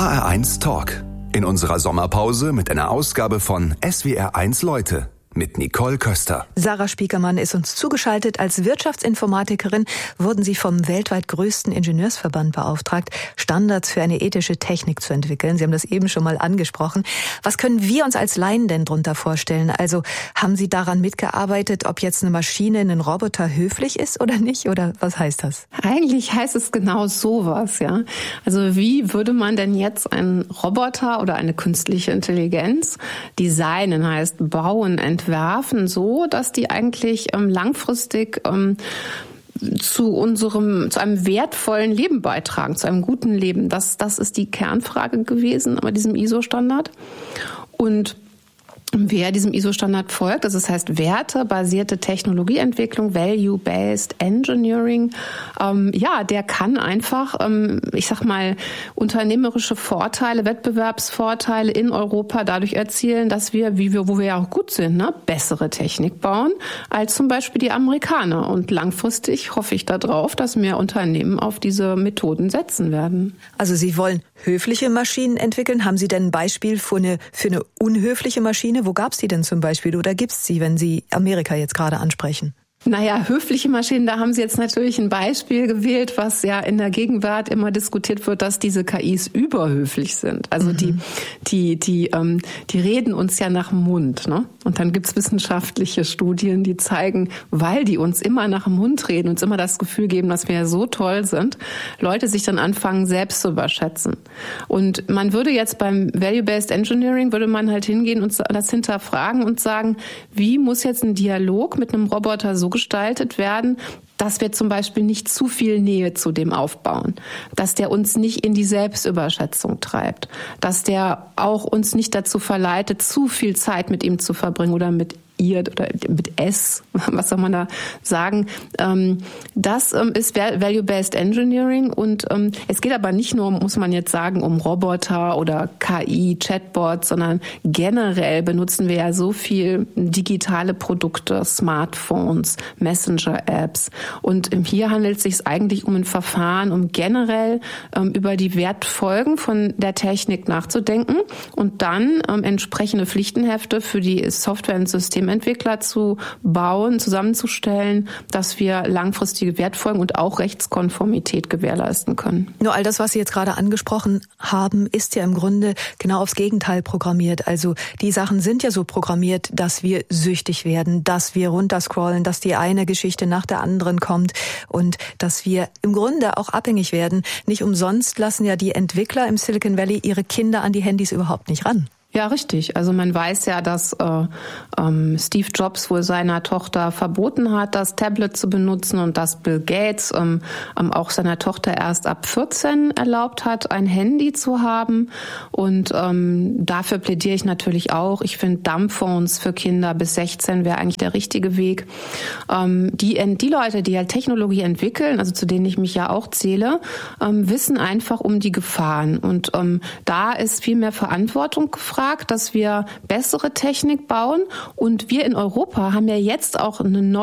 HR1 Talk. In unserer Sommerpause mit einer Ausgabe von SWR1 Leute mit Nicole Köster. Sarah Spiekermann ist uns zugeschaltet. Als Wirtschaftsinformatikerin wurden Sie vom weltweit größten Ingenieursverband beauftragt, Standards für eine ethische Technik zu entwickeln. Sie haben das eben schon mal angesprochen. Was können wir uns als Laien denn drunter vorstellen? Also haben Sie daran mitgearbeitet, ob jetzt eine Maschine, ein Roboter höflich ist oder nicht? Oder was heißt das? Eigentlich heißt es genau sowas, ja. Also wie würde man denn jetzt einen Roboter oder eine künstliche Intelligenz designen, heißt bauen, entwerfen, so, dass die eigentlich langfristig zu einem wertvollen Leben beitragen, zu einem guten Leben. Das ist die Kernfrage gewesen bei diesem ISO-Standard. Und wer diesem ISO-Standard folgt, das heißt wertebasierte Technologieentwicklung, Value-Based Engineering, der kann einfach, unternehmerische Vorteile, Wettbewerbsvorteile in Europa dadurch erzielen, dass wir, wo wir ja auch gut sind, bessere Technik bauen als zum Beispiel die Amerikaner. Und langfristig hoffe ich darauf, dass mehr Unternehmen auf diese Methoden setzen werden. Also Sie wollen höfliche Maschinen entwickeln. Haben Sie denn ein Beispiel für eine unhöfliche Maschine? Wo gab es die denn zum Beispiel oder gibt es sie, wenn Sie Amerika jetzt gerade ansprechen? Naja, höfliche Maschinen, da haben Sie jetzt natürlich ein Beispiel gewählt, was ja in der Gegenwart immer diskutiert wird, dass diese KIs überhöflich sind. Also die reden uns ja nach dem Mund, ne? Und dann gibt's wissenschaftliche Studien, die zeigen, weil die uns immer nach dem Mund reden, uns immer das Gefühl geben, dass wir ja so toll sind, Leute sich dann anfangen, selbst zu überschätzen. Und man würde jetzt beim Value-Based Engineering, würde man halt hingehen und das hinterfragen und sagen, wie muss jetzt ein Dialog mit einem Roboter so gestaltet werden, dass wir zum Beispiel nicht zu viel Nähe zu dem aufbauen, dass der uns nicht in die Selbstüberschätzung treibt, dass der auch uns nicht dazu verleitet, zu viel Zeit mit ihm zu verbringen oder mit ihr oder mit es, was soll man da sagen. Das ist Value-Based Engineering und es geht aber nicht nur, muss man jetzt sagen, um Roboter oder KI, Chatbots, sondern generell benutzen wir ja so viel digitale Produkte, Smartphones, Messenger-Apps und hier handelt es sich eigentlich um ein Verfahren, um generell über die Wertfolgen von der Technik nachzudenken und dann entsprechende Pflichtenhefte für die Software- und Systementwickler zu bauen, zusammenzustellen, dass wir langfristige Wertfolgen und auch Rechtskonformität gewährleisten können. Nur all das, was Sie jetzt gerade angesprochen haben, ist ja im Grunde genau aufs Gegenteil programmiert. Also die Sachen sind ja so programmiert, dass wir süchtig werden, dass wir runterscrollen, dass die eine Geschichte nach der anderen kommt und dass wir im Grunde auch abhängig werden. Nicht umsonst lassen ja die Entwickler im Silicon Valley ihre Kinder an die Handys überhaupt nicht ran. Ja, richtig. Also man weiß ja, dass Steve Jobs wohl seiner Tochter verboten hat, das Tablet zu benutzen und dass Bill Gates auch seiner Tochter erst ab 14 erlaubt hat, ein Handy zu haben. Und dafür plädiere ich natürlich auch. Ich finde, Dumbphones für Kinder bis 16 wäre eigentlich der richtige Weg. Die Leute, die halt Technologie entwickeln, also zu denen ich mich ja auch zähle, wissen einfach um die Gefahren. Und da ist viel mehr Verantwortung gefragt, dass wir bessere Technik bauen und wir in Europa haben ja jetzt auch ein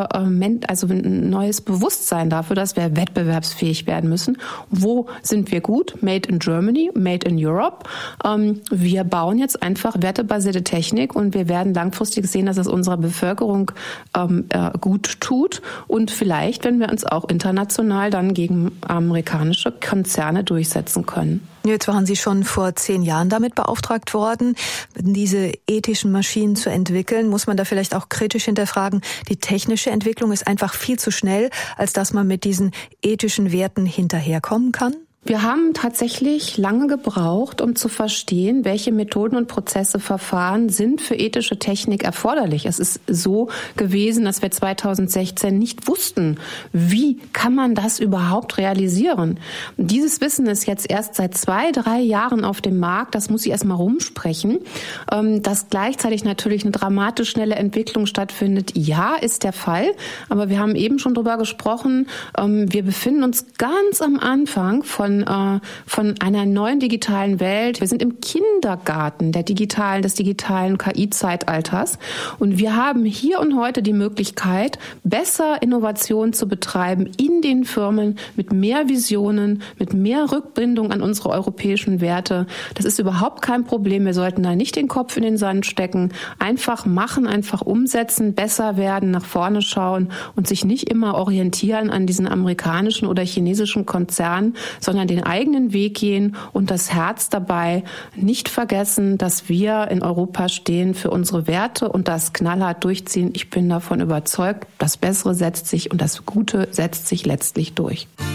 neues Bewusstsein dafür, dass wir wettbewerbsfähig werden müssen. Wo sind wir gut? Made in Germany, made in Europe. Wir bauen jetzt einfach wertebasierte Technik und wir werden langfristig sehen, dass es unserer Bevölkerung gut tut und vielleicht, wenn wir uns auch international dann gegen amerikanische Konzerne durchsetzen können. Jetzt waren Sie schon vor 10 Jahren damit beauftragt worden, diese ethischen Maschinen zu entwickeln. Muss man da vielleicht auch kritisch hinterfragen, die technische Entwicklung ist einfach viel zu schnell, als dass man mit diesen ethischen Werten hinterherkommen kann? Wir haben tatsächlich lange gebraucht, um zu verstehen, welche Methoden und Prozesse, Verfahren sind für ethische Technik erforderlich. Es ist so gewesen, dass wir 2016 nicht wussten, wie kann man das überhaupt realisieren. Dieses Wissen ist jetzt erst seit 2-3 Jahren auf dem Markt. Das muss ich erst mal rumsprechen. Dass gleichzeitig natürlich eine dramatisch schnelle Entwicklung stattfindet, ja, ist der Fall. Aber wir haben eben schon drüber gesprochen. Wir befinden uns ganz am Anfang von von einer neuen digitalen Welt. Wir sind im Kindergarten des digitalen KI-Zeitalters. Und wir haben hier und heute die Möglichkeit, besser Innovation zu betreiben in den Firmen mit mehr Visionen, mit mehr Rückbindung an unsere europäischen Werte. Das ist überhaupt kein Problem. Wir sollten da nicht den Kopf in den Sand stecken. Einfach machen, einfach umsetzen, besser werden, nach vorne schauen und sich nicht immer orientieren an diesen amerikanischen oder chinesischen Konzernen, sondern den eigenen Weg gehen und das Herz dabei nicht vergessen, dass wir in Europa stehen für unsere Werte und das knallhart durchziehen. Ich bin davon überzeugt, das Bessere setzt sich und das Gute setzt sich letztlich durch.